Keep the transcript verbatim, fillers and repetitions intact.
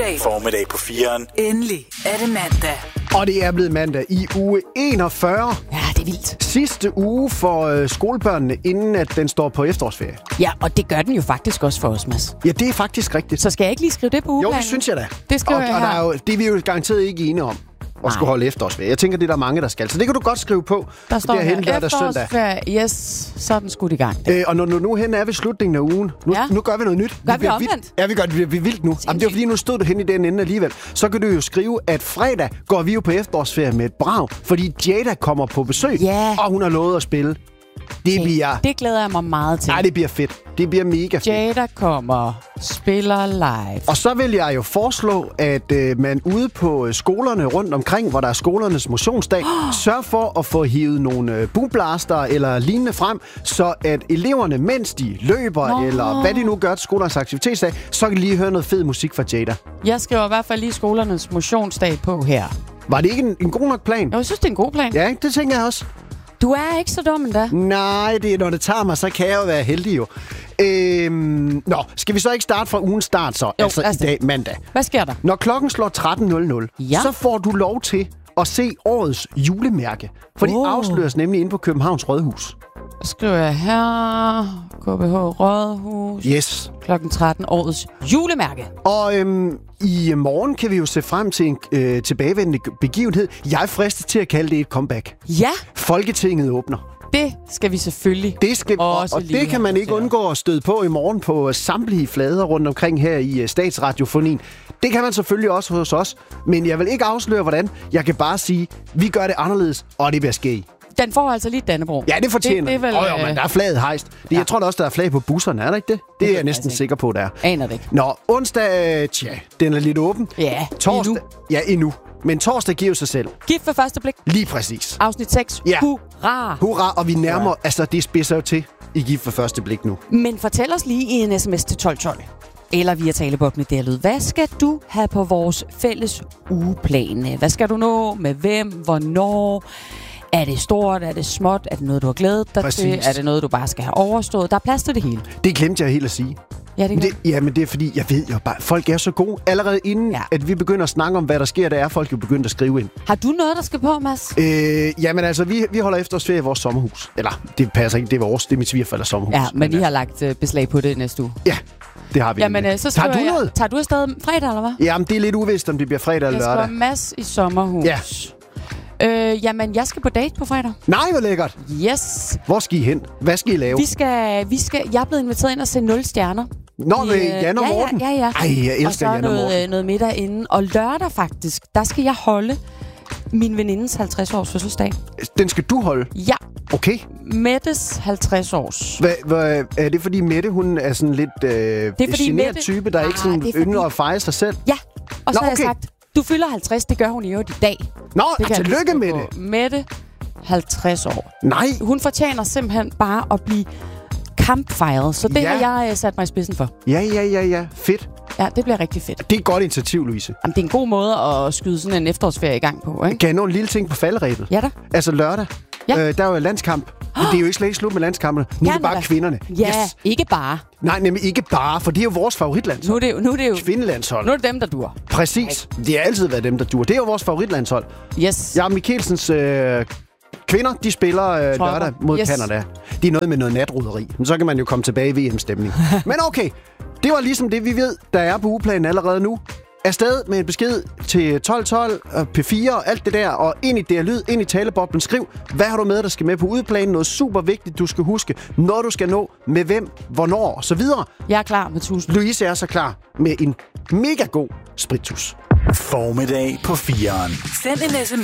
Formiddag. Formiddag på fireren. Endelig er det mandag. Og det er blevet mandag i uge enogfyrre. Ja, det er vildt. Sidste uge for øh, skolebørnene, inden at den står på efterårsferie. Ja, og det gør den jo faktisk også for os, Mads. Ja, det er faktisk rigtigt. Så skal jeg ikke lige skrive det på ugeplanen? Jo, det synes jeg da. Det skriver og, jeg og der her. er jo, det er vi jo garanteret ikke enige om. Og skulle holde efterårsferie. Jeg tænker, det er der mange, der skal. Så det kan du godt skrive på. Der står det er hen her, lørdag søndag. efterårsferie, yes, så er den skudt i gang. Øh, og når nu, nu hen er vi slutningen af ugen. Nu, Ja. nu gør vi noget nyt. Gør vi bliver omvendt? vildt. Ja, vi gør det. Vi bliver vildt nu. Jamen, det er fordi, nu stod du hen i den ende alligevel. Så kan du jo skrive, at fredag går vi jo på efterårsferie med et brag. Fordi Jada kommer på besøg. Ja. Og hun har lovet at spille. Det Okay, bliver... Det glæder jeg mig meget til. Nej, det bliver fedt. Det bliver mega fedt. Jada kommer, spiller live. Og så vil jeg jo foreslå, at øh, man ude på øh, skolerne rundt omkring, hvor der er skolernes motionsdag, oh. sørg for at få hivet nogle øh, boomblaster eller lignende frem, så at eleverne, mens de løber, Nå. eller hvad de nu gør til skolernes aktivitetsdag, så kan de lige høre noget fed musik fra Jada. Jeg skriver i hvert fald lige skolernes motionsdag på her. Var det ikke en, en god nok plan? Jo, jeg synes, det er en god plan. Ja, ikke? Det tænker jeg også. Du er ikke så dum endda. Nej, det er, når det tager mig, så kan jeg jo være heldig jo. Øhm, nå, skal vi så ikke starte fra ugens start så? Jo, altså i altså. dag, mandag. Hvad sker der? Når klokken slår tretten nul nul, Ja. så får du lov til at se årets julemærke. For de Oh. afsløres nemlig inde på Københavns Rådhus. Så skriver jeg her, K B H Rådhus, Yes. klokken tretten, årets julemærke. Og øhm, i morgen kan vi jo se frem til en øh, tilbagevendende begivenhed. Jeg er fristet til at kalde det et comeback. Ja, Folketinget åbner. det skal vi selvfølgelig Det skal, og, også og lige det kan man have ikke noteret. undgå at støde på i morgen på samtlige flader rundt omkring her i uh, Statsradiofonien. Det kan man selvfølgelig også hos os, men jeg vil ikke afsløre, hvordan. Jeg kan bare sige, vi gør det anderledes, og det bliver ske. Den får altså lige Dannebrog. Ja, det fortjener det, det er vel, oh, jo, men der er flaget hejst. Det, ja. Jeg tror da også, der er flag på busserne, er der ikke det? Det er jeg næsten altså sikker på, der er. Aner det ikke. Nå, onsdag, tja, den er lidt åben. Ja, Torsdag, endnu. ja, endnu. Men torsdag giver jo sig selv. Gift ved første blik. Lige præcis. Afsnit seks. Ja. Hurra! Hurra, og vi nærmer, ja. altså det spidser jo til i gift for første blik nu. Men fortæl os lige i en sms til tolv tolv. Eller via taleboblen i lyd. Hvad skal du have på vores fælles ugeplan? Hvad skal du nå? Med hvem? Hvornår? Er det stort? Er det småt? Er det noget, du har glædet dig Præcis. til? Er det noget, du bare skal have overstået? Der er plads til det hele. Det glemte jeg helt at sige. Ja, det Men kan det, ja, men det er fordi, jeg ved jo bare, folk er så gode. Allerede inden, Ja. ja. at vi begynder at snakke om, hvad der sker, der er folk jo begyndt at skrive ind. Har du noget, der skal på, Mads? Øh, jamen altså, vi, vi holder efterårsferie i vores sommerhus. Eller, det passer ikke, det er vores, det er mit svigerforældres sommerhus. Ja, men vi har lagt uh, beslag på det næste uge. Ja, det har vi. Jamen, nemlig. øh, så Tager skriver du jeg, noget? Tager du afsted fredag, eller hvad? Jamen, det er lidt uvist, om det bliver fredag eller Jeg lørdag. skriver Mads i sommerhus. Ja. Øh, jamen, jeg skal på date på fredag. Nej, hvor lækkert. Yes. Hvor skal I hen? Hvad skal I lave? Vi skal, vi skal, jeg er blevet inviteret ind og se nul stjerner. Nå, med I, øh, Jan og ja, Morten? Ja, ja, ja. Ej, jeg og elsker så Jan og Morten. noget, øh, noget middag inden. Og lørdag faktisk, der skal jeg holde min venindes halvtreds års fødselsdag. Den skal du holde? Ja, Okay. Mettes halvtreds års. Hvad, hvad, er det fordi Mette, hun er sådan lidt øh, fordi genert Mette- type, der Ah, ikke sådan det er fordi- ynder at fejre sig selv? Ja, og så Nå, har okay. jeg sagt, du fylder halvtreds, det gør hun i øvrigt i dag. Nå, Det kan jeg tillykke lige med skrive det. på. Mette, halvtreds år. Nej. Hun fortjener simpelthen bare at blive kampfejret, så det Ja. har jeg uh, sat mig i spidsen for. Ja, ja, ja, ja. Fedt. Ja, det bliver rigtig fedt. Det er et godt initiativ, Louise. Jamen, det er en god måde at skyde sådan en efterårsferie i gang på, ikke? Kan jeg nå en lille ting på falderæbet? Ja da. Altså lørdag. Ja. Øh, der er jo landskamp. Men det er jo ikke slet ikke slut med landskampene. Nu er det Canada. bare kvinderne. Ja, Yes. ikke bare. Nej, nemlig ikke bare, for det er jo vores favoritlandshold. Nu er det jo, nu er det jo, Kvindelandshold. nu er det dem, der dur. Præcis. Det har altid været dem, der dur. Det er jo vores favoritlandshold. Yes. Ja, Mikkelsens øh, kvinder, de spiller øh, Tropper. lørdag mod Yes. Canada. Det er noget med noget natroderi. Men så kan man jo komme tilbage i V M-stemning. Men okay, det var ligesom det, vi ved, der er på ugeplanen allerede nu. Afsted med en besked til tolv tolv, P fire og alt det der, og ind i D R Lyd, ind i taleboblen. Skriv, hvad har du med, der skal med på ugeplanen? Noget super vigtigt, du skal huske, når du skal nå, med hvem, hvornår og så videre. Jeg er klar med tusind. Louise er så klar med en mega god spritus. Formiddag på fireren. Send en sms